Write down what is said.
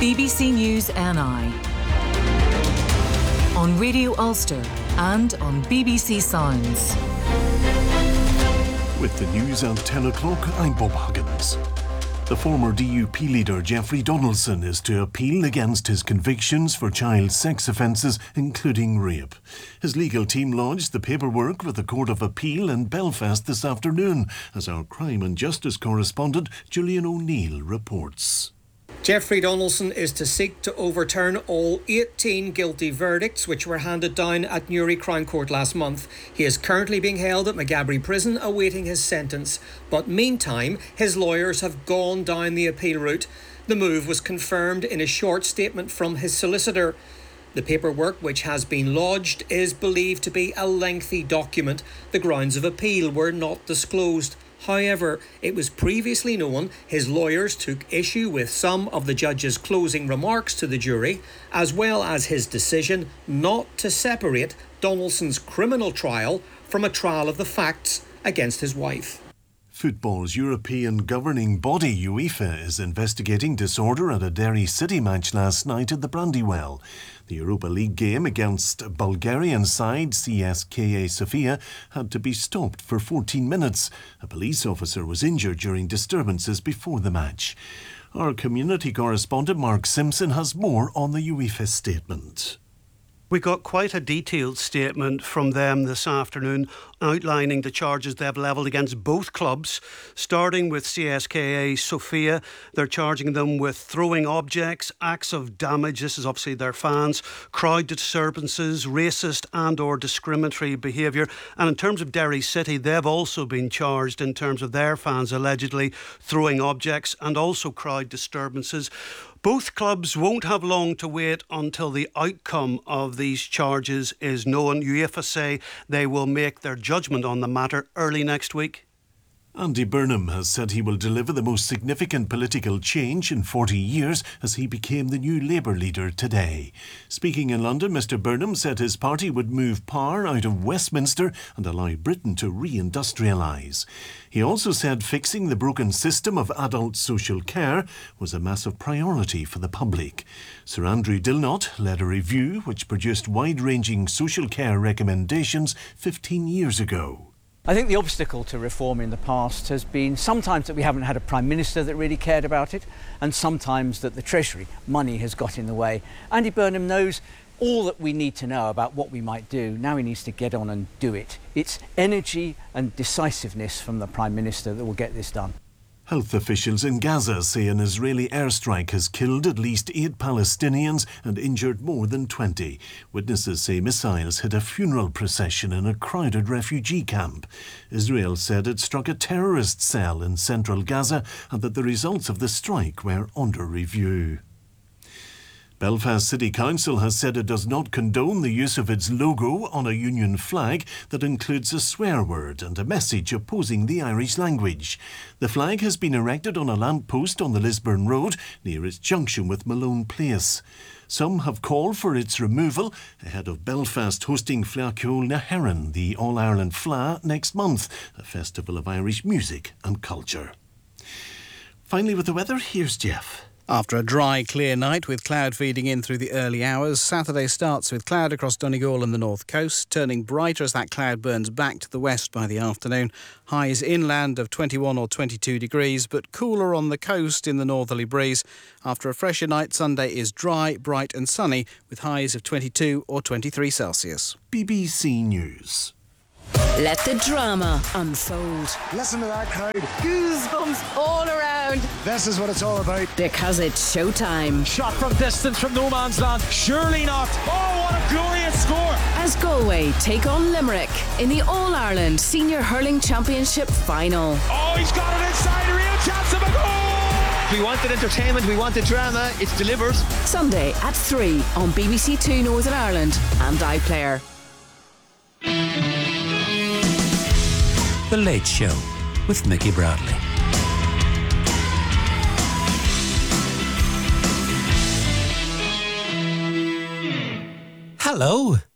BBC News NI. On Radio Ulster and on BBC Sounds. With the news at 10 o'clock, I'm Bob Huggins. The former DUP leader Jeffrey Donaldson is to appeal against his convictions for child sex offences, including rape. His legal team lodged the paperwork with the Court of Appeal in Belfast this afternoon, as our crime and justice correspondent Gillian O'Neill reports. Jeffrey Donaldson is to seek to overturn all 18 guilty verdicts which were handed down at Newry Crown Court last month. He is currently being held at Maghaberry Prison awaiting his sentence. But meantime, his lawyers have gone down the appeal route. The move was confirmed in a short statement from his solicitor. The paperwork which has been lodged is believed to be a lengthy document. The grounds of appeal were not disclosed. However, it was previously known his lawyers took issue with some of the judge's closing remarks to the jury, as well as his decision not to separate Donaldson's criminal trial from a trial of the facts against his wife. Football's European governing body, UEFA, is investigating disorder at a Derry City match last night at the Brandywell. The Europa League game against Bulgarian side CSKA Sofia had to be stopped for 14 minutes. A police officer was injured during disturbances before the match. Our community correspondent Mark Simpson has more on the UEFA statement. We got quite a detailed statement from them this afternoon outlining the charges they've levelled against both clubs. Starting with CSKA Sofia, they're charging them with throwing objects, acts of damage, this is obviously their fans, crowd disturbances, racist and or discriminatory behaviour. And in terms of Derry City, they've also been charged in terms of their fans allegedly throwing objects and also crowd disturbances. Both clubs won't have long to wait until the outcome of these charges is known. UEFA say they will make their judgment on the matter early next week. Andy Burnham has said he will deliver the most significant political change in 40 years as he became the new Labour leader today. Speaking in London, Mr Burnham said his party would move power out of Westminster and allow Britain to re-industrialise. He also said fixing the broken system of adult social care was a massive priority for the public. Sir Andrew Dilnot led a review which produced wide-ranging social care recommendations 15 years ago. I think the obstacle to reform in the past has been sometimes that we haven't had a Prime Minister that really cared about it, and sometimes that the Treasury, money has got in the way. Andy Burnham knows all that we need to know about what we might do. Now he needs to get on and do it. It's energy and decisiveness from the Prime Minister that will get this done. Health officials in Gaza say an Israeli airstrike has killed at least 8 Palestinians and injured more than 20. Witnesses say missiles hit a funeral procession in a crowded refugee camp. Israel said it struck a terrorist cell in central Gaza and that the results of the strike were under review. Belfast City Council has said it does not condone the use of its logo on a union flag that includes a swear word and a message opposing the Irish language. The flag has been erected on a lamppost on the Lisburn Road near its junction with Malone Place. Some have called for its removal ahead of Belfast hosting Fleadh na Heron, the All-Ireland Fleadh, next month, a festival of Irish music and culture. Finally, with the weather, here's Jeff. After a dry, clear night with cloud feeding in through the early hours, Saturday starts with cloud across Donegal and the north coast, turning brighter as that cloud burns back to the west by the afternoon. Highs inland of 21 or 22 degrees, but cooler on the coast in the northerly breeze. After a fresher night, Sunday is dry, bright and sunny with highs of 22 or 23 Celsius. BBC News. Let the drama unfold. Listen to that crowd. Goosebumps all around. This is what it's all about. Because it's showtime. Shot from distance from no man's land. Surely not. Oh, what a glorious score. As Galway take on Limerick in the All-Ireland Senior Hurling Championship final. Oh, he's got it inside. A real chance of a goal. We wanted entertainment. We wanted drama. It's delivered. Sunday at 3 on BBC Two Northern Ireland and iPlayer. The Late Show with Mickey Bradley. Hello,